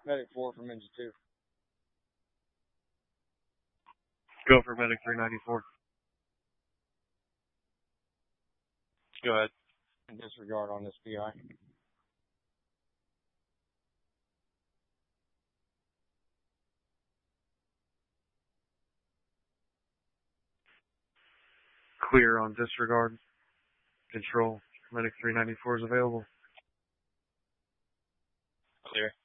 Medic 4 from engine 2. Go for Medic 394. Go ahead. Disregard on this PI. Clear on disregard. Control. Medic 394 is available. Clear.